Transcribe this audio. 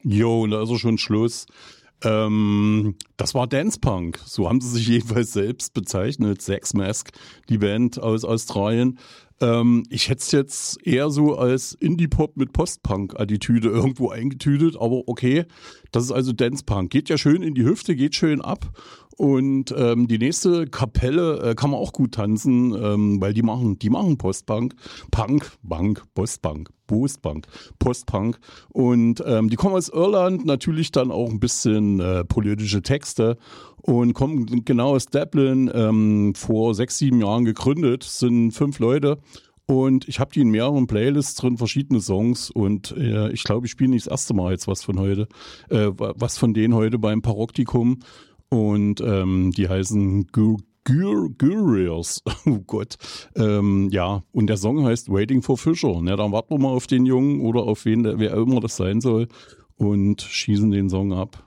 Jo, und da ist er schon Schluss. Das war Dance Punk, so haben sie sich jedenfalls selbst bezeichnet, Sex Mask, die Band aus Australien. Ich hätte es jetzt eher so als Indie-Pop mit Post-Punk-Attitüde irgendwo eingetütet, aber okay, das ist also Dance Punk. Geht ja schön in die Hüfte, geht schön ab. Und die nächste Kapelle kann man auch gut tanzen, weil die machen Post-Punk, Post-Punk. Und die kommen aus Irland, natürlich dann auch ein bisschen politische Texte und kommen genau aus Dublin, vor 6, 7 Jahren gegründet, sind 5 Leute. Und ich habe die in mehreren Playlists drin, verschiedene Songs. Und ich glaube, ich spiele nicht das erste Mal jetzt was von denen heute beim Paroktikum. Und die heißen Guriers. Oh Gott. Ja, und der Song heißt Waiting for Fisher. Ja, dann warten wir mal auf den Jungen oder auf wer immer das sein soll und schießen den Song ab.